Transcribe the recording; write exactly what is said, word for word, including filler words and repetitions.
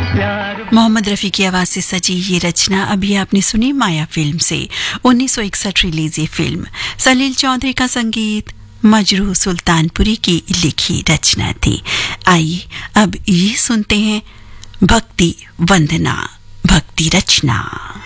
मोहम्मद रफ़ी की आवाज़ से सजी ये रचना अभी आपने सुनी माया फिल्म से। उन्नीस सौ इकसठ रिलीज ये फिल्म, सलील चौधरी का संगीत, मजरूह सुल्तानपुरी की लिखी रचना थी। आइए अब ये सुनते हैं भक्ति वंदना, भक्ति रचना।